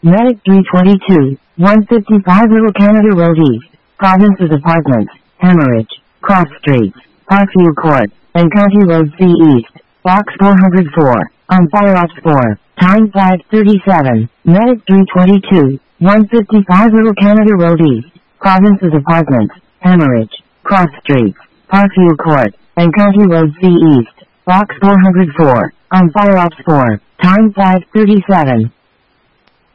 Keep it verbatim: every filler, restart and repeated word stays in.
Medic three twenty-two, one fifty-five Little Canada Road East, Provinces Apartments, Hemorrhage, Cross Streets, Parkview Court, and County Road C East, Box four oh four, on Fire Ops four, time five thirty-seven, Medic three twenty-two, one fifty-five Little Canada Road East, Provinces Apartments, Hemorrhage, Cross Streets, Parkview Court, and County Road C East, Box four oh four, on Fire Ops four, time five thirty-seven.